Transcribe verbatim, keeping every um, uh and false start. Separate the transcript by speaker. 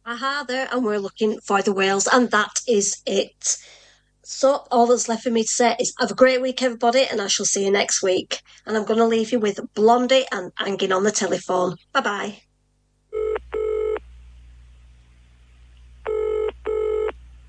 Speaker 1: Aha, there, and we're looking for the whales, and that is it. So, all that's left for me to say is have a great week, everybody, and I shall see you next week. And I'm going to leave you with Blondie and Hanging on the Telephone. Bye bye.